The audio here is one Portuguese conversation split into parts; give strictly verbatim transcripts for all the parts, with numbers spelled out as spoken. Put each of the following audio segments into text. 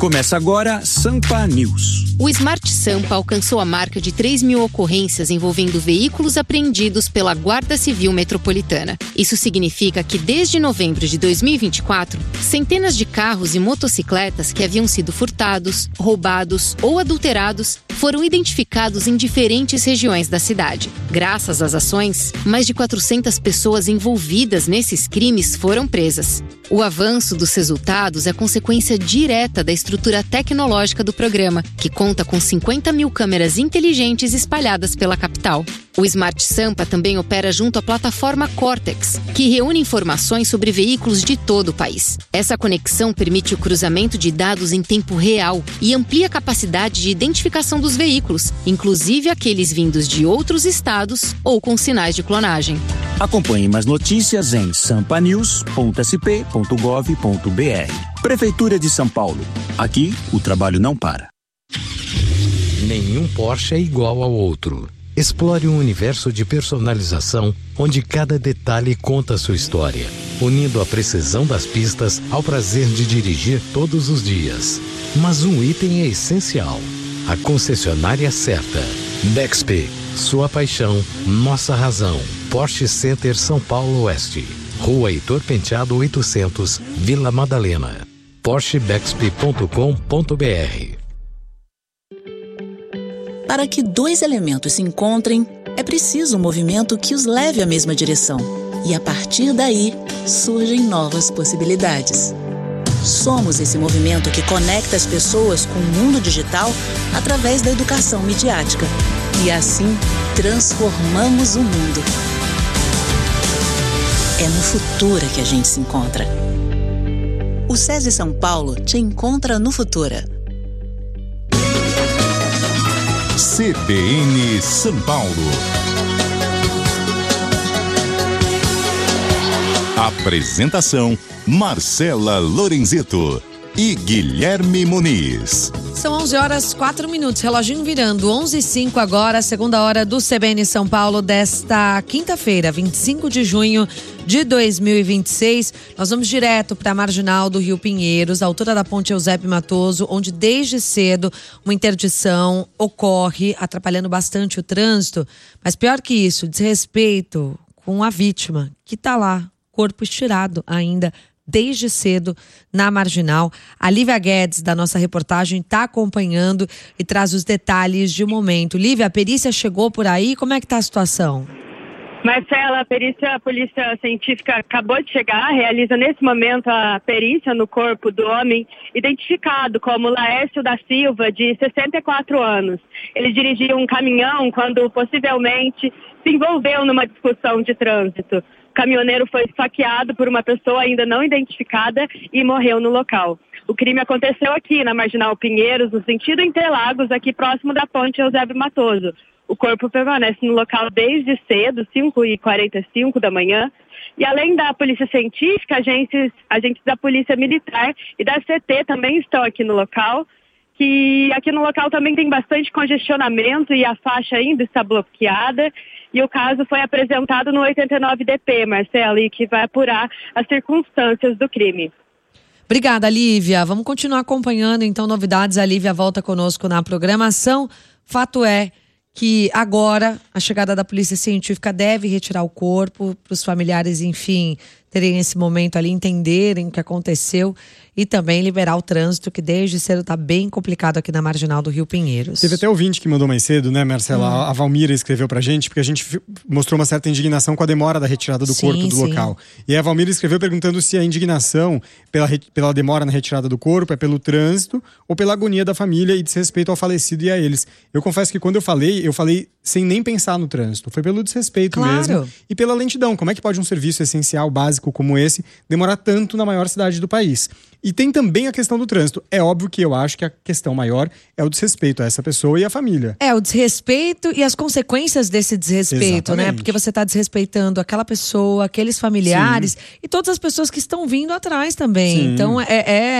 Começa agora Sampa News. O Smart Sampa alcançou a marca de três mil ocorrências envolvendo veículos apreendidos pela Guarda Civil Metropolitana. Isso significa que desde novembro de dois mil e vinte e quatro, centenas de carros e motocicletas que haviam sido furtados, roubados ou adulterados foram identificados em diferentes regiões da cidade. Graças às ações, mais de quatrocentas pessoas envolvidas nesses crimes foram presas. O avanço dos resultados é consequência direta da estrutura tecnológica do programa, que conta com cinquenta mil câmeras inteligentes espalhadas pela capital. O Smart Sampa também opera junto à plataforma Cortex, que reúne informações sobre veículos de todo o país. Essa conexão permite o cruzamento de dados em tempo real e amplia a capacidade de identificação dos veículos, inclusive aqueles vindos de outros estados ou com sinais de clonagem. Acompanhe mais notícias em sampa news ponto s p ponto gov ponto b r. Prefeitura de São Paulo. Aqui, o trabalho não para. Nenhum Porsche é igual ao outro. Explore um universo de personalização onde cada detalhe conta a sua história, unindo a precisão das pistas ao prazer de dirigir todos os dias. Mas um item é essencial: a concessionária certa. Bexp, sua paixão, nossa razão. Porsche Center São Paulo Oeste, Rua Heitor Penteado oitocentos, Vila Madalena. Porsche Bexp ponto com ponto b r. Para que dois elementos se encontrem, é preciso um movimento que os leve à mesma direção. E a partir daí, surgem novas possibilidades. Somos esse movimento que conecta as pessoas com o mundo digital através da educação midiática. E assim, transformamos o mundo. É no Futura que a gente se encontra. O SESI São Paulo te encontra no Futura. C B N São Paulo. Apresentação: Marcela Lorenzeto e Guilherme Muniz. São onze horas, quatro minutos, reloginho virando, onze e cinco agora, segunda hora do C B N São Paulo desta quinta-feira, vinte e cinco de junho de dois mil e vinte e seis. Nós vamos direto para a marginal do Rio Pinheiros, à altura da ponte Eusébio Matoso, onde desde cedo uma interdição ocorre, atrapalhando bastante o trânsito. Mas pior que isso, desrespeito com a vítima, que está lá, corpo estirado ainda, desde cedo na marginal. A Lívia Guedes, da nossa reportagem, está acompanhando e traz os detalhes de momento. Lívia, a perícia chegou por aí, como é que está a situação? Marcela, a perícia, a polícia científica acabou de chegar, realiza nesse momento a perícia no corpo do homem identificado como Laércio da Silva, de sessenta e quatro anos. Ele dirigia um caminhão quando possivelmente se envolveu numa discussão de trânsito. O caminhoneiro foi esfaqueado por uma pessoa ainda não identificada e morreu no local. O crime aconteceu aqui na Marginal Pinheiros, no sentido Interlagos, aqui próximo da ponte Eusébio Matoso. O corpo permanece no local desde cedo, cinco e quarenta e cinco da manhã. E além da polícia científica, agentes, agentes da polícia militar e da C T também estão aqui no local. Que aqui no local também tem bastante congestionamento e a faixa ainda está bloqueada. E o caso foi apresentado no oitenta e nove D P, Marcelo, e que vai apurar as circunstâncias do crime. Obrigada, Lívia. Vamos continuar acompanhando, então, novidades. A Lívia volta conosco na programação. Fato é que agora a chegada da polícia científica deve retirar o corpo para os familiares, enfim, terem esse momento ali, entenderem o que aconteceu e também liberar o trânsito, que desde cedo está bem complicado aqui na marginal do Rio Pinheiros. Teve até ouvinte que mandou mais cedo, né, Marcela? Hum. A Valmira escreveu pra gente, porque a gente mostrou uma certa indignação com a demora da retirada do sim, corpo do sim. local. E a Valmira escreveu perguntando se a indignação pela, pela demora na retirada do corpo é pelo trânsito ou pela agonia da família e desrespeito ao falecido e a eles. Eu confesso que quando eu falei, eu falei sem nem pensar no trânsito. Foi pelo desrespeito claro. mesmo e pela lentidão. Como é que pode um serviço essencial, básico como esse, demorar tanto na maior cidade do país? E tem também a questão do trânsito. É óbvio que eu acho que a questão maior é o desrespeito a essa pessoa e a família. É, o desrespeito e as consequências desse desrespeito, Exatamente. né? Porque você está desrespeitando aquela pessoa, aqueles familiares Sim. e todas as pessoas que estão vindo atrás também. Sim. Então, é, é,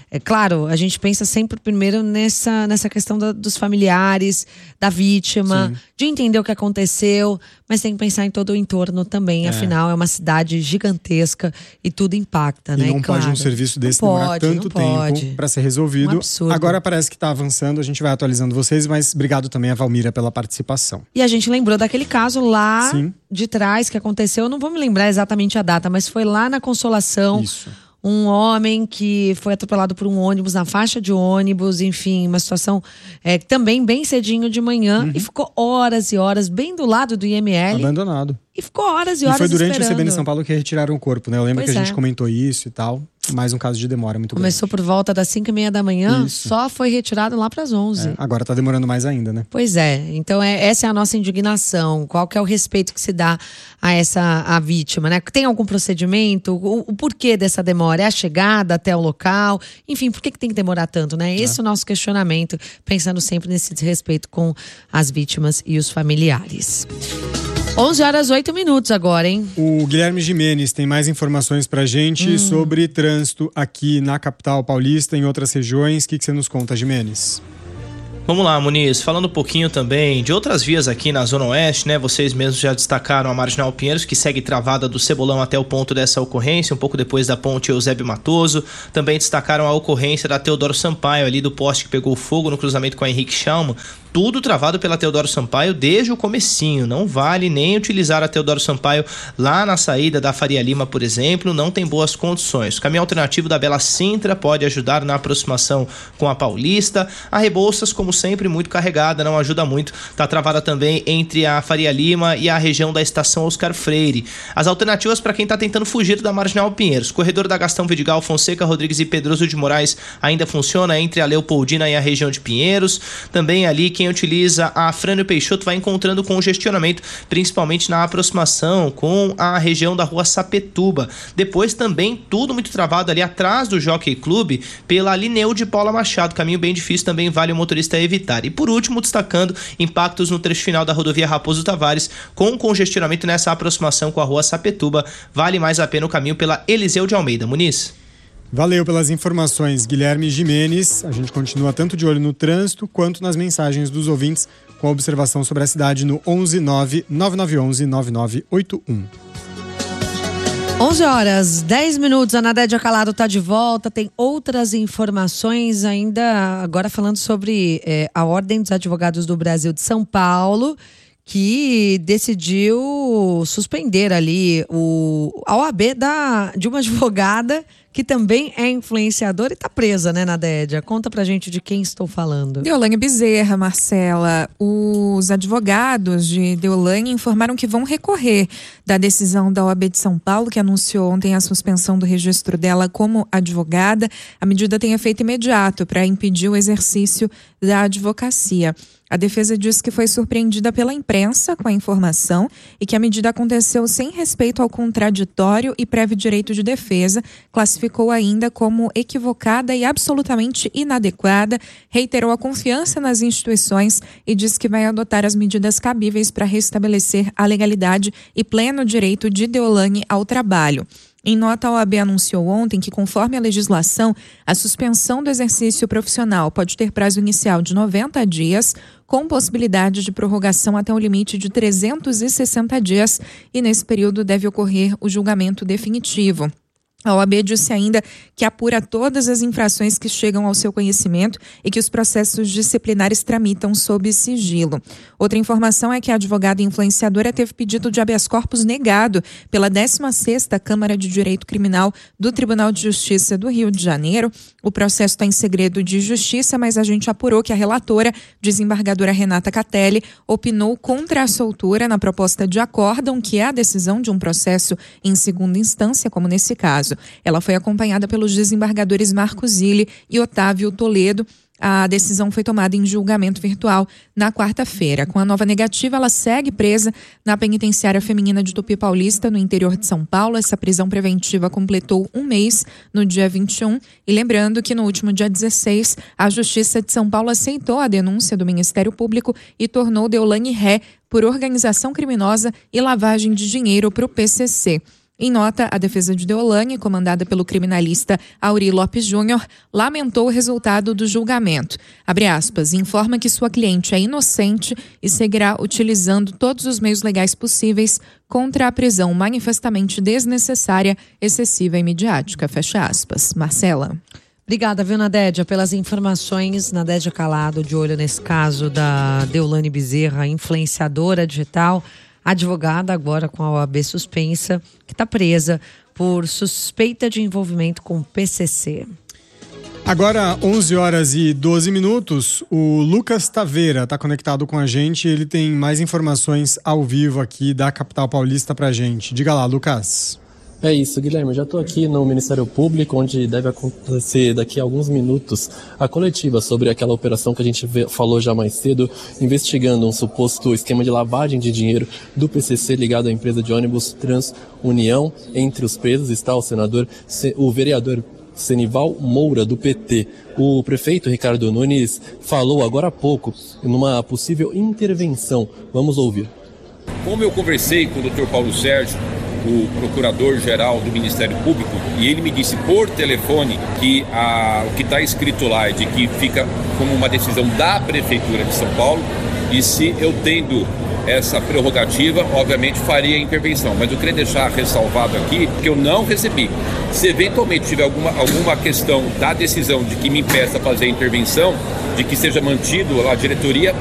É claro, a gente pensa sempre primeiro nessa, nessa questão da, dos familiares, da vítima, Sim. de entender o que aconteceu, mas tem que pensar em todo o entorno também. É. Afinal, é uma cidade gigantesca e tudo impacta, e né? não claro. pode um serviço desse não demorar pode, tanto tempo para ser resolvido. Um absurdo. Agora parece que está avançando, a gente vai atualizando vocês, mas obrigado também a Valmira pela participação. E a gente lembrou daquele caso lá Sim. de trás que aconteceu, eu não vou me lembrar exatamente a data, mas foi lá na Consolação. Isso. Um homem que foi atropelado por um ônibus, na faixa de ônibus, enfim, uma situação é, também bem cedinho de manhã, uhum. e ficou horas e horas bem do lado do I M L. Abandonado. E ficou horas e horas esperando. E foi durante esperando. o C B N São Paulo que retiraram o corpo, né? Eu lembro pois que a é. gente comentou isso e tal. Mais um caso de demora muito Começou grande. por volta das cinco e meia da manhã, Isso. só foi retirado lá para as onze. É, agora tá demorando mais ainda, né? Pois é, então é, essa é a nossa indignação. Qual que é o respeito que se dá a essa a vítima, né? Tem algum procedimento? O, o porquê dessa demora? É a chegada até o local? Enfim, por que, que tem que demorar tanto, né? Esse é o nosso questionamento, pensando sempre nesse desrespeito com as vítimas e os familiares. onze horas, oito minutos agora, hein? O Guilherme Gimenez tem mais informações pra gente hum. sobre trânsito aqui na capital paulista, em outras regiões. O que, que você nos conta, Gimenez? Vamos lá, Muniz, falando um pouquinho também de outras vias aqui na Zona Oeste, né? Vocês mesmos já destacaram a Marginal Pinheiros, que segue travada do Cebolão até o ponto dessa ocorrência, um pouco depois da ponte Eusébio Matoso. Também destacaram a ocorrência da Teodoro Sampaio, ali do poste que pegou fogo no cruzamento com a Henrique Schalman. Tudo travado pela Teodoro Sampaio desde o comecinho. Não vale nem utilizar a Teodoro Sampaio lá na saída da Faria Lima, por exemplo, não tem boas condições. O caminho alternativo da Bela Sintra pode ajudar na aproximação com a Paulista. A Rebouças, como sempre, muito carregada, não ajuda muito. Está travada também entre a Faria Lima e a região da estação Oscar Freire. As alternativas para quem está tentando fugir da Marginal Pinheiros. Corredor da Gastão Vidigal, Fonseca, Rodrigues e Pedroso de Moraes ainda funciona entre a Leopoldina e a região de Pinheiros. Também ali quem utiliza a Frânio Peixoto vai encontrando congestionamento, principalmente na aproximação com a região da rua Sapetuba. Depois também tudo muito travado ali atrás do Jockey Club pela Lineu de Paula Machado. Caminho bem difícil, também vale o motorista evitar. E por último, destacando impactos no trecho final da rodovia Raposo Tavares, com congestionamento nessa aproximação com a rua Sapetuba. Vale mais a pena o caminho pela Eliseu de Almeida. Muniz? Valeu pelas informações, Guilherme Gimenez. A gente continua tanto de olho no trânsito quanto nas mensagens dos ouvintes com a observação sobre a cidade no onze nove nove nove um um nove nove oito um. onze horas, dez minutos, a Nadédia Calado está de volta, tem outras informações ainda, agora falando sobre é, a Ordem dos Advogados do Brasil de São Paulo, que decidiu suspender ali o, a O A B da, de uma advogada que também é influenciadora e está presa, né, Nadédia? Conta pra gente de quem estou falando. Deolane Bezerra, Marcela. Os advogados de Deolane informaram que vão recorrer da decisão da O A B de São Paulo, que anunciou ontem a suspensão do registro dela como advogada. A medida tem efeito imediato para impedir o exercício da advocacia. A defesa diz que foi surpreendida pela imprensa com a informação e que a medida aconteceu sem respeito ao contraditório e prévio direito de defesa. Classificou ainda como equivocada e absolutamente inadequada, reiterou a confiança nas instituições e diz que vai adotar as medidas cabíveis para restabelecer a legalidade e pleno direito de Deolane ao trabalho. Em nota, a O A B anunciou ontem que, conforme a legislação, a suspensão do exercício profissional pode ter prazo inicial de noventa dias, com possibilidade de prorrogação até um limite de trezentos e sessenta dias, e nesse período deve ocorrer o julgamento definitivo. A O A B disse ainda que apura todas as infrações que chegam ao seu conhecimento e que os processos disciplinares tramitam sob sigilo. Outra informação é que a advogada influenciadora teve pedido de habeas corpus negado pela décima sexta Câmara de Direito Criminal do Tribunal de Justiça do Rio de Janeiro. O processo está em segredo de justiça, mas a gente apurou que a relatora, desembargadora Renata Catelli, opinou contra a soltura na proposta de acórdão, que é a decisão de um processo em segunda instância, como nesse caso. Ela foi acompanhada pelos desembargadores Marcos Zilli e Otávio Toledo. A decisão foi tomada em julgamento virtual na quarta-feira. Com a nova negativa, ela segue presa na penitenciária feminina de Tupi Paulista, no interior de São Paulo. Essa prisão preventiva completou um mês no dia vinte e um. E lembrando que no último dia dezesseis, a Justiça de São Paulo aceitou a denúncia do Ministério Público e tornou Deolane ré por organização criminosa e lavagem de dinheiro para o P C C. Em nota, a defesa de Deolane, comandada pelo criminalista Auri Lopes Júnior, lamentou o resultado do julgamento. Abre aspas, informa que sua cliente é inocente e seguirá utilizando todos os meios legais possíveis contra a prisão manifestamente desnecessária, excessiva e midiática. Fecha aspas. Marcela. Obrigada, viu, Nadédia, pelas informações. Nadédia Calado, de olho nesse caso da Deolane Bezerra, influenciadora digital, advogada agora com a O A B suspensa, que está presa por suspeita de envolvimento com o P C C. Agora, onze horas e doze minutos, o Lucas Taveira está conectado com a gente. Ele tem mais informações ao vivo aqui da capital paulista para a gente. Diga lá, Lucas. É isso, Guilherme. Eu já estou aqui no Ministério Público, onde deve acontecer daqui a alguns minutos a coletiva sobre aquela operação que a gente falou já mais cedo, investigando um suposto esquema de lavagem de dinheiro do P C C ligado à empresa de ônibus TransUnião. Entre os presos está o senador, o vereador Senival Moura, do P T. O prefeito Ricardo Nunes falou agora há pouco numa possível intervenção. Vamos ouvir. Como eu conversei com o doutor Paulo Sérgio, o procurador-geral do Ministério Público, e ele me disse por telefone que a, o que está escrito lá é de que fica como uma decisão da Prefeitura de São Paulo, e se eu tendo essa prerrogativa, obviamente faria a intervenção. Mas eu queria deixar ressalvado aqui que eu não recebi. Se eventualmente tiver alguma, alguma questão da decisão de que me impeça a fazer a intervenção, de que seja mantido a diretoria,